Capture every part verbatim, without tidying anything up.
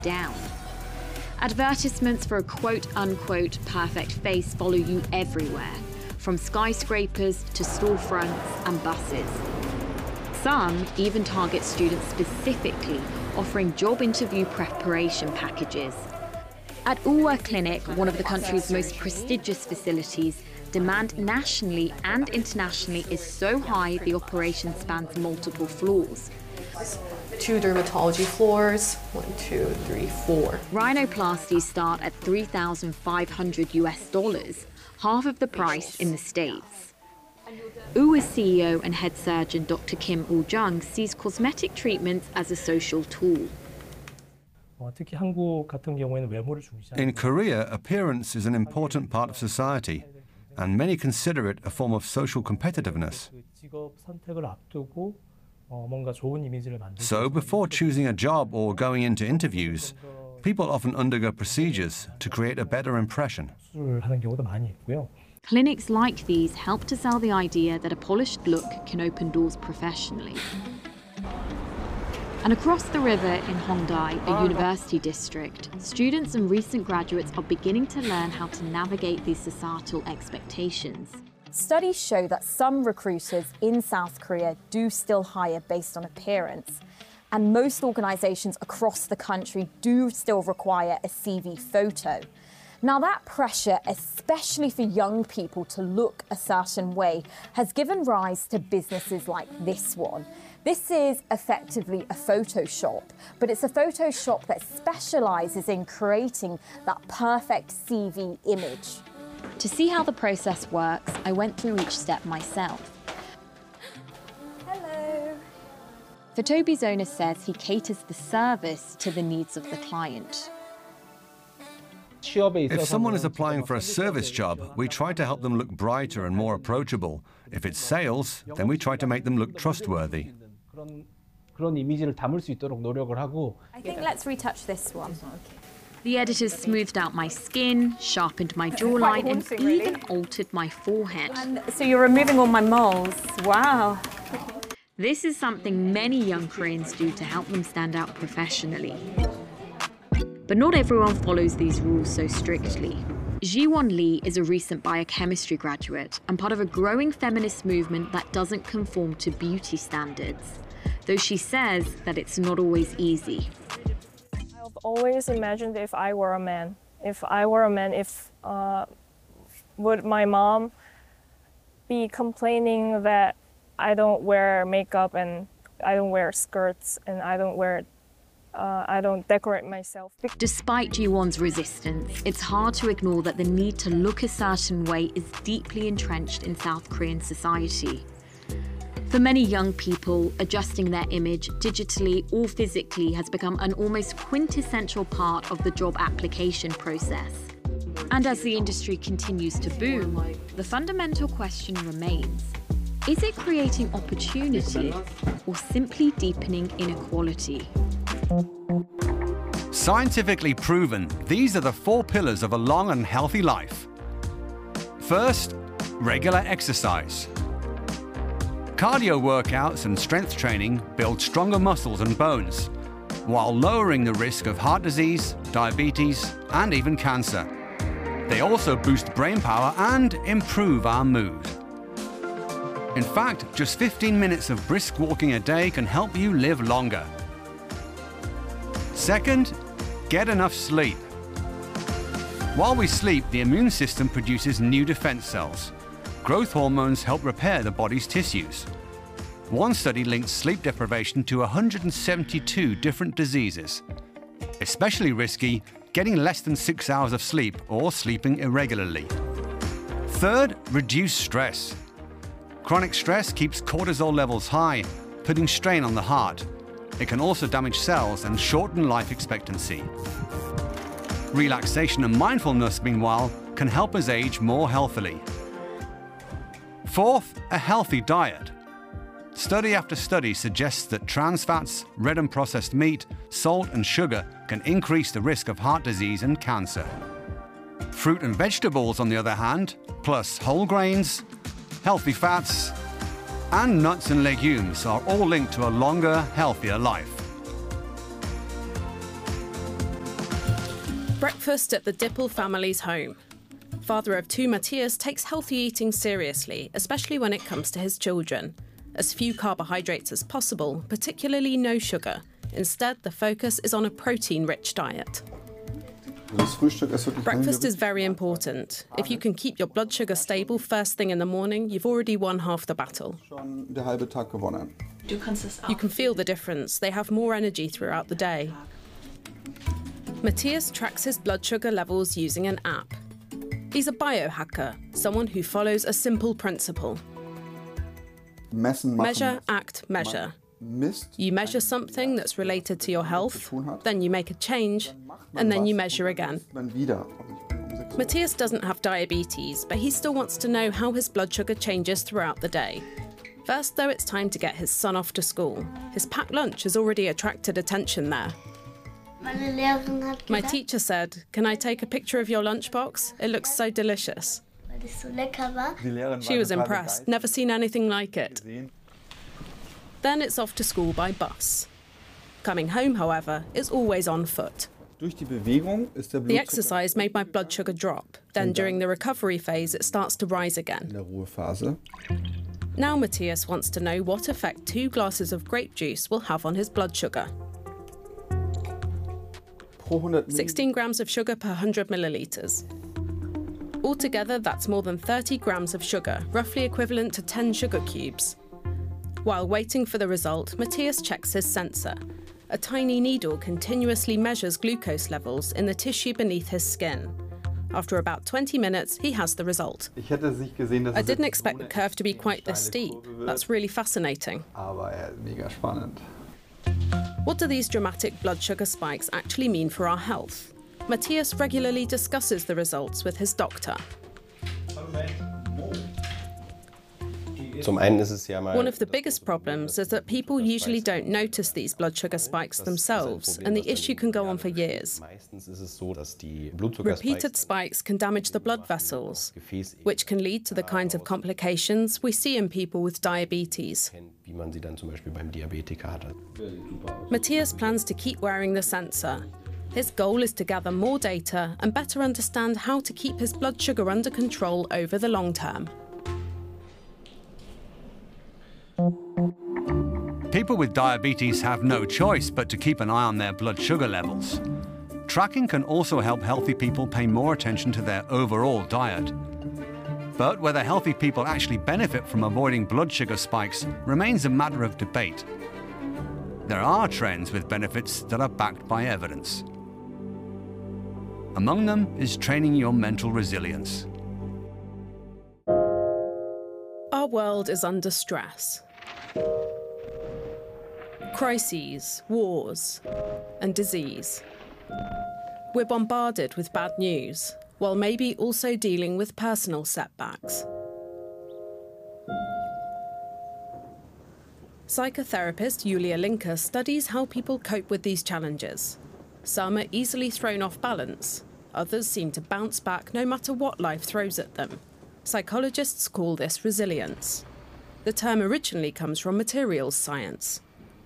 down. Advertisements for a quote-unquote perfect face follow you everywhere, from skyscrapers to storefronts and buses. Some even target students specifically, offering job interview preparation packages. At Uwa Clinic, one of the country's most prestigious facilities, demand nationally and internationally is so high the operation spans multiple floors. Two dermatology floors, one, two, three, four. Rhinoplasties start at three thousand five hundred US dollars, half of the price in the States. Uwa's C E O and head surgeon Doctor Kim Woo-jung sees cosmetic treatments as a social tool. In Korea, appearance is an important part of society, and many consider it a form of social competitiveness. So before choosing a job or going into interviews, people often undergo procedures to create a better impression. Clinics like these help to sell the idea that a polished look can open doors professionally. And across the river in Hongdae, a university district, students and recent graduates are beginning to learn how to navigate these societal expectations. Studies show that some recruiters in South Korea do still hire based on appearance, and most organisations across the country do still require a C V photo. Now, that pressure, especially for young people to look a certain way, has given rise to businesses like this one. This is effectively a Photoshop, but it's a Photoshop that specialises in creating that perfect C V image. To see how the process works, I went through each step myself. Hello. Photobiz's owner says he caters the service to the needs of the client. If someone is applying for a service job, we try to help them look brighter and more approachable. If it's sales, then we try to make them look trustworthy. I think let's retouch this one. The editors smoothed out my skin, sharpened my jawline, and even altered my forehead. And so you're removing all my moles. Wow. This is something many young Koreans do to help them stand out professionally. But not everyone follows these rules so strictly. Ji-won Lee is a recent biochemistry graduate and part of a growing feminist movement that doesn't conform to beauty standards, though she says that it's not always easy. I've always imagined if I were a man, if I were a man, if uh, would my mom be complaining that I don't wear makeup and I don't wear skirts and I don't wear Uh, I don't decorate myself. Despite Ji-won's resistance, it's hard to ignore that the need to look a certain way is deeply entrenched in South Korean society. For many young people, adjusting their image digitally or physically has become an almost quintessential part of the job application process. And as the industry continues to boom, the fundamental question remains: is it creating opportunity or simply deepening inequality? Scientifically proven, these are the four pillars of a long and healthy life. First, regular exercise. Cardio workouts and strength training build stronger muscles and bones, while lowering the risk of heart disease, diabetes, and even cancer. They also boost brain power and improve our mood. In fact, just fifteen minutes of brisk walking a day can help you live longer. Second, get enough sleep. While we sleep, the immune system produces new defense cells. Growth hormones help repair the body's tissues. One study linked sleep deprivation to one hundred seventy-two different diseases. Especially risky, getting less than six hours of sleep or sleeping irregularly. Third, reduce stress. Chronic stress keeps cortisol levels high, putting strain on the heart. It can also damage cells and shorten life expectancy. Relaxation and mindfulness, meanwhile, can help us age more healthily. Fourth, a healthy diet. Study after study suggests that trans fats, red and processed meat, salt and sugar can increase the risk of heart disease and cancer. Fruit and vegetables, on the other hand, plus whole grains, healthy fats, and nuts and legumes are all linked to a longer, healthier life. Breakfast at the Dippel family's home. Father of two Matthias takes healthy eating seriously, especially when it comes to his children. As few carbohydrates as possible, particularly no sugar. Instead, the focus is on a protein-rich diet. Breakfast is very important. If you can keep your blood sugar stable first thing in the morning, you've already won half the battle. You can feel the difference. They have more energy throughout the day. Matthias tracks his blood sugar levels using an app. He's a biohacker, someone who follows a simple principle. Measure, act, measure. You measure something that's related to your health, then you make a change, and then you measure again. Matthias doesn't have diabetes, but he still wants to know how his blood sugar changes throughout the day. First, though, it's time to get his son off to school. His packed lunch has already attracted attention there. My teacher said, "Can I take a picture of your lunchbox? It looks so delicious." She was impressed, never seen anything like it. Then it's off to school by bus. Coming home, however, is always on foot. The exercise made my blood sugar drop. Then during the recovery phase, it starts to rise again. Now Matthias wants to know what effect two glasses of grape juice will have on his blood sugar. sixteen grams of sugar per one hundred millilitres. Altogether, that's more than thirty grams of sugar, roughly equivalent to ten sugar cubes. While waiting for the result, Matthias checks his sensor. A tiny needle continuously measures glucose levels in the tissue beneath his skin. After about twenty minutes, he has the result. I didn't expect the curve to be quite this steep. That's really fascinating. What do these dramatic blood sugar spikes actually mean for our health? Matthias regularly discusses the results with his doctor. One of the biggest problems is that people usually don't notice these blood sugar spikes themselves, and the issue can go on for years. Repeated spikes can damage the blood vessels, which can lead to the kinds of complications we see in people with diabetes. Matthias plans to keep wearing the sensor. His goal is to gather more data and better understand how to keep his blood sugar under control over the long term. People with diabetes have no choice but to keep an eye on their blood sugar levels. Tracking can also help healthy people pay more attention to their overall diet. But whether healthy people actually benefit from avoiding blood sugar spikes remains a matter of debate. There are trends with benefits that are backed by evidence. Among them is training your mental resilience. Our world is under stress. Crises, wars, and disease. We're bombarded with bad news, while maybe also dealing with personal setbacks. Psychotherapist Julia Linker studies how people cope with these challenges. Some are easily thrown off balance. Others seem to bounce back no matter what life throws at them. Psychologists call this resilience. The term originally comes from materials science.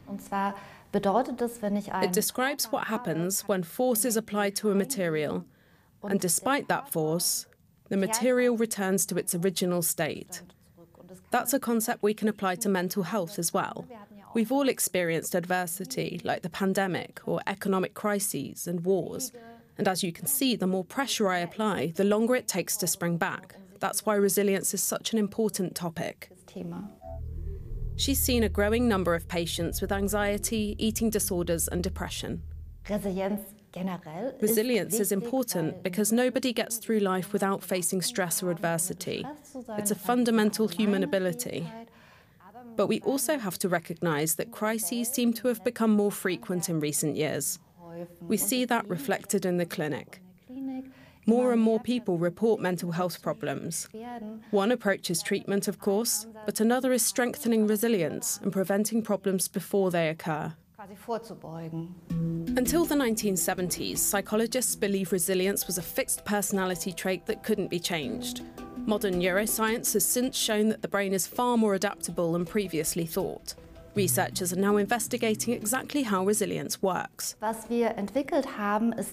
It describes what happens when force is applied to a material, and despite that force, the material returns to its original state. That's a concept we can apply to mental health as well. We've all experienced adversity, like the pandemic or economic crises and wars. And as you can see, the more pressure I apply, the longer it takes to spring back. That's why resilience is such an important topic. She's seen a growing number of patients with anxiety, eating disorders and depression. Resilience is important because nobody gets through life without facing stress or adversity. It's a fundamental human ability. But we also have to recognise that crises seem to have become more frequent in recent years. We see that reflected in the clinic. More and more people report mental health problems. One approach is treatment, of course, but another is strengthening resilience and preventing problems before they occur. Until the nineteen seventies, psychologists believed resilience was a fixed personality trait that couldn't be changed. Modern neuroscience has since shown that the brain is far more adaptable than previously thought. Researchers are now investigating exactly how resilience works. Was wir entwickelt haben, ist